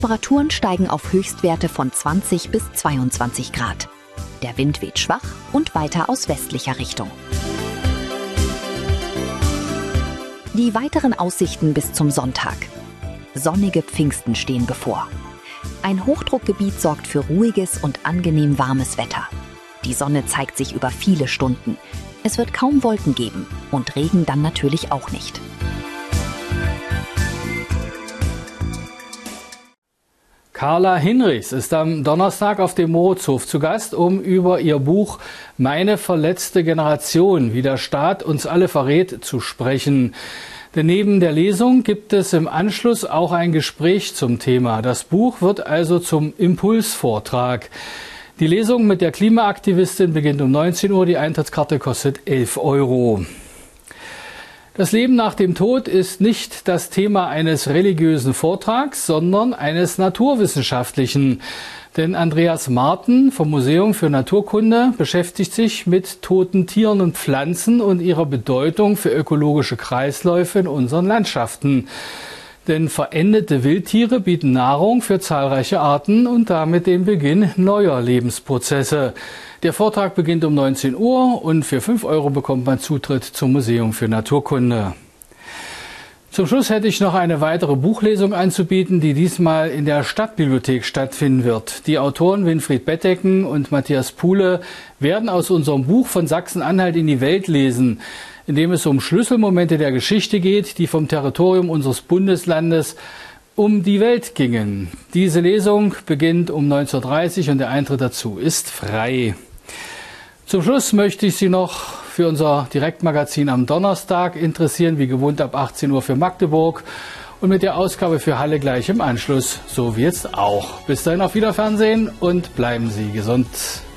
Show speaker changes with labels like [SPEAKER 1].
[SPEAKER 1] Temperaturen steigen auf Höchstwerte von 20 bis 22 Grad. Der Wind weht schwach und weiter aus westlicher Richtung. Die weiteren Aussichten bis zum Sonntag. Sonnige Pfingsten stehen bevor. Ein Hochdruckgebiet sorgt für ruhiges und angenehm warmes Wetter. Die Sonne zeigt sich über viele Stunden. Es wird kaum Wolken geben und Regen dann natürlich auch nicht.
[SPEAKER 2] Carla Hinrichs ist am Donnerstag auf dem Moritzhof zu Gast, um über ihr Buch »Meine verletzte Generation, wie der Staat uns alle verrät« zu sprechen. Denn neben der Lesung gibt es im Anschluss auch ein Gespräch zum Thema. Das Buch wird also zum Impulsvortrag. Die Lesung mit der Klimaaktivistin beginnt um 19 Uhr. Die Eintrittskarte kostet 11 €. Das Leben nach dem Tod ist nicht das Thema eines religiösen Vortrags, sondern eines naturwissenschaftlichen. Denn Andreas Marten vom Museum für Naturkunde beschäftigt sich mit toten Tieren und Pflanzen und ihrer Bedeutung für ökologische Kreisläufe in unseren Landschaften. Denn verendete Wildtiere bieten Nahrung für zahlreiche Arten und damit den Beginn neuer Lebensprozesse. Der Vortrag beginnt um 19 Uhr und für 5 € bekommt man Zutritt zum Museum für Naturkunde. Zum Schluss hätte ich noch eine weitere Buchlesung anzubieten, die diesmal in der Stadtbibliothek stattfinden wird. Die Autoren Winfried Bettecken und Matthias Puhle werden aus unserem Buch von Sachsen-Anhalt in die Welt lesen, in dem es um Schlüsselmomente der Geschichte geht, die vom Territorium unseres Bundeslandes um die Welt gingen. Diese Lesung beginnt um 19:30 Uhr und der Eintritt dazu ist frei. Zum Schluss möchte ich Sie noch für unser Direktmagazin am Donnerstag interessieren, wie gewohnt ab 18 Uhr für Magdeburg und mit der Ausgabe für Halle gleich im Anschluss, so wie jetzt auch. Bis dahin auf Wiederfernsehen und bleiben Sie gesund.